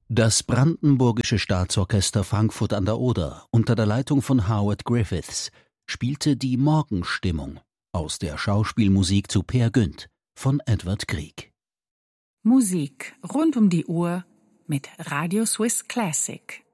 Das Brandenburgische Staatsorchester Frankfurt an der Oder unter der Leitung von Howard Griffiths spielte die Morgenstimmung aus der Schauspielmusik zu Peer Gynt von Edward Grieg. Musik rund um die Uhr mit Radio Swiss Classic.